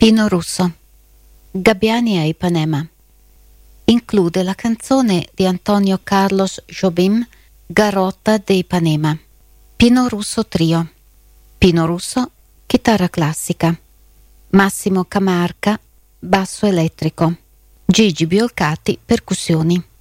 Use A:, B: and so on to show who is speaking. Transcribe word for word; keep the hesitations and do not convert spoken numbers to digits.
A: Pino Russo, Gabbiani a Ipanema. Include la canzone di Antonio Carlos Jobim, Garota de Ipanema. Pino Russo Trio. Pino Russo, chitarra classica. Massimo Camarca, basso elettrico. Gigi Biolcati, percussioni.